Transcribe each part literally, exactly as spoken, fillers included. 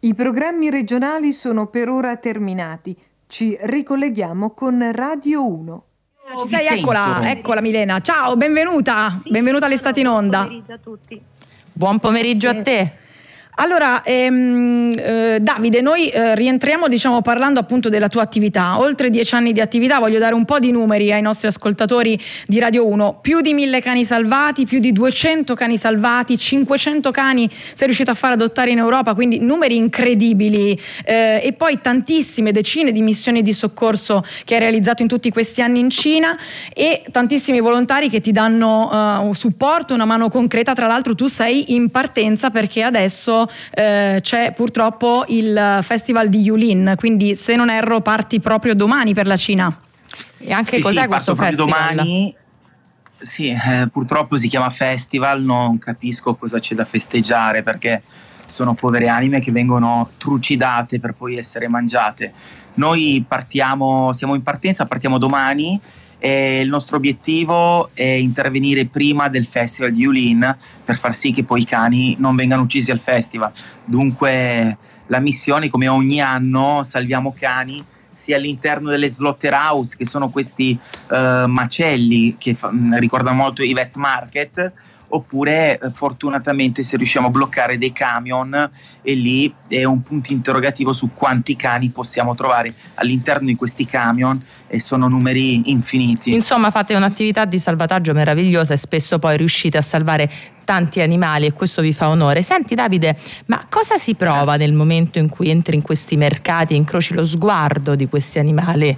I programmi regionali sono per ora terminati. Ci ricolleghiamo con Radio uno. Ci sei? Eccola, eccola Milena. Ciao, benvenuta. Sì, benvenuta all'estate in onda. Buon pomeriggio a tutti. Buon pomeriggio a te. Allora, ehm, eh, Davide, noi eh, rientriamo diciamo parlando appunto della tua attività. Oltre dieci anni di attività, voglio dare un po' di numeri ai nostri ascoltatori di Radio uno. Più di mille cani salvati, più di duecento cani salvati, cinquecento cani sei riuscito a far adottare in Europa, quindi numeri incredibili. Eh, e poi tantissime, decine di missioni di soccorso che hai realizzato in tutti questi anni in Cina e tantissimi volontari che ti danno uh, un supporto, una mano concreta. Tra l'altro tu sei in partenza perché adesso Eh, c'è purtroppo il Festival di Yulin, quindi se non erro parti proprio domani per la Cina. E anche sì, cos'è sì, questo parto proprio festival? Domani, sì, eh, purtroppo si chiama festival, non capisco cosa c'è da festeggiare perché sono povere anime che vengono trucidate per poi essere mangiate. Noi partiamo, siamo in partenza, partiamo domani. E il nostro obiettivo è intervenire prima del Festival di Yulin per far sì che poi i cani non vengano uccisi al festival. Dunque la missione, come ogni anno, salviamo cani sia all'interno delle slaughterhouse, che sono questi uh, macelli che fa, ricordano molto i wet market, oppure eh, fortunatamente se riusciamo a bloccare dei camion, e lì è un punto interrogativo su quanti cani possiamo trovare all'interno di questi camion, e sono numeri infiniti. Insomma, fate un'attività di salvataggio meravigliosa e spesso poi riuscite a salvare tanti animali e questo vi fa onore. Senti Davide, ma cosa si prova nel momento in cui entri in questi mercati e incroci lo sguardo di questi animali?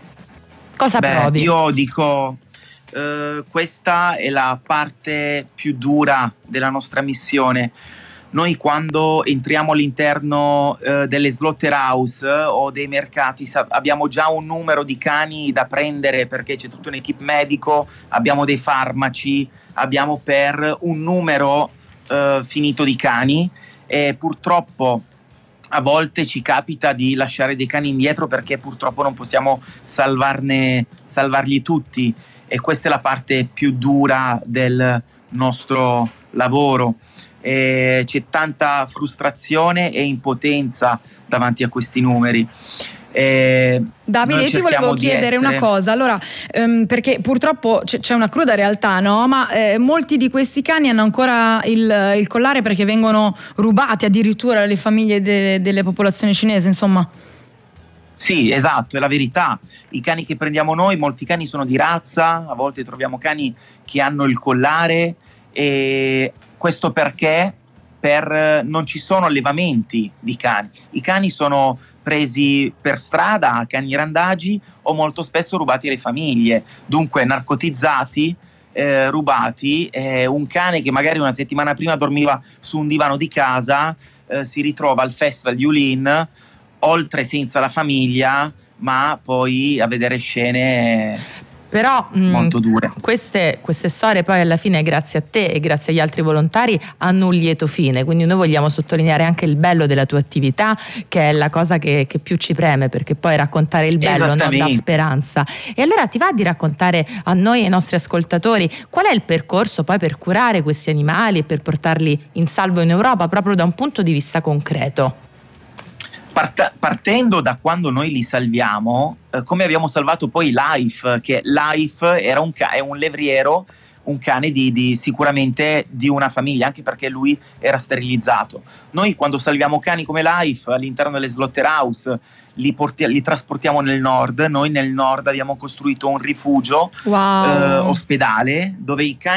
Cosa Beh, provi? Io dico Uh, questa è la parte più dura della nostra missione. Noi quando entriamo all'interno uh, delle slaughterhouse uh, o dei mercati sa- abbiamo già un numero di cani da prendere perché c'è tutto un equipe medico, abbiamo dei farmaci, abbiamo per un numero uh, finito di cani, e purtroppo a volte ci capita di lasciare dei cani indietro perché purtroppo non possiamo salvarne, salvarli tutti. E questa è la parte più dura del nostro lavoro. E c'è tanta frustrazione e impotenza davanti a questi numeri. E Davide, io ti volevo chiedere essere... una cosa, allora, ehm, perché purtroppo c- c'è una cruda realtà, no? Ma eh, molti di questi cani hanno ancora il, il collare perché vengono rubati addirittura dalle famiglie de- delle popolazioni cinesi, insomma. Sì, esatto, è la verità. I cani che prendiamo noi, molti cani sono di razza, a volte troviamo cani che hanno il collare, e questo perché per, non ci sono allevamenti di cani. I cani sono presi per strada, cani randagi, o molto spesso rubati alle famiglie, dunque narcotizzati, eh, rubati. Eh, un cane che magari una settimana prima dormiva su un divano di casa eh, si ritrova al Festival di Yulin, oltre senza la famiglia, ma poi a vedere scene Però mh, molto dure. Queste, queste storie poi alla fine, grazie a te e grazie agli altri volontari, hanno un lieto fine, quindi noi vogliamo sottolineare anche il bello della tua attività, che è la cosa che, che più ci preme, perché poi raccontare il bello non dà speranza. E allora ti va di raccontare a noi e ai nostri ascoltatori qual è il percorso poi per curare questi animali e per portarli in salvo in Europa, proprio da un punto di vista concreto? Part- partendo da quando noi li salviamo, eh, come abbiamo salvato poi Life, che Life era un, ca- è un levriero, un cane di, di sicuramente di una famiglia, anche perché lui era sterilizzato. Noi quando salviamo cani come Life all'interno delle slaughterhouse li, porti- li trasportiamo nel nord. Noi nel nord abbiamo costruito un rifugio, wow. eh, ospedale, dove i cani